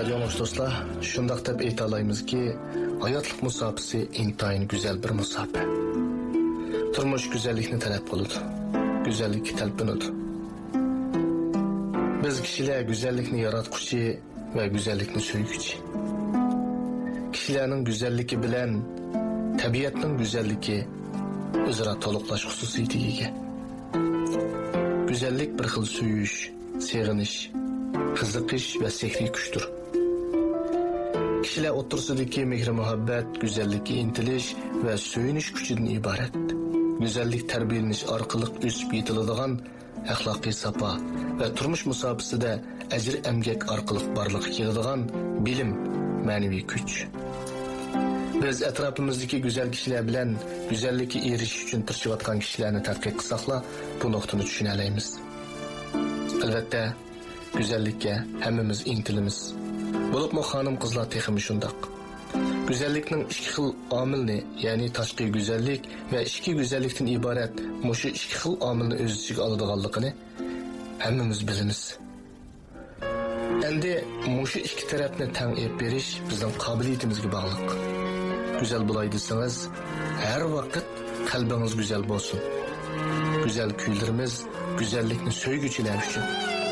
Radio dostlar, shundaq deb ayta olamizki, hayotlik musofasi intayin go'zal bir musofa. Turmush go'zallikni talab qiladi. Go'zallikka talpinadi. Biz kishilar go'zallikni yaratquchi va go'zallikni so'yguchi. Kishilarning go'zalligi bilan tabiatning go'zalligi o'zaro to'liqlash xususiyatiga ega. Go'zallik bir xil suyish, seg'inish, qiziqish va sehriy kuchdir. Kishilar o'rtasidagi mehr-muhabbat, go'zallikka intilish va so'yinish kuchidan iborat. Go'zallik tarbiyalanish orqali o'sib yetiladigan axloqiy safa va turmush musofasida ajr amgak orqali borliqqa keladigan bilim, ma'naviy kuch. Biz atrofimizdagi go'zal kishilar bilan go'zallikka erishish uchun tirishayotgan kishilarni tadqiq qilsaqlar, bu nuqtani tushuna olamiz. Albatta, go'zallikka hammamiz intilamiz. Bo'libmi xonim-qizlar texmi shundoq. Go'zallikning ikki xil omilni, ya'ni tashqi go'zallik va ichki go'zallikdan iborat mushu ikki xil omilni o'z ichiga oladiganligini hammamiz bilamiz. Endi mushu ikki tarafni tang ep berish bizning qobiliyatimizga bog'liq. Güzel bulay desangiz, her vaqt qalbingiz güzel bo'lsin. Güzel kuylarimiz güzellikni so'yguvchilar uchun.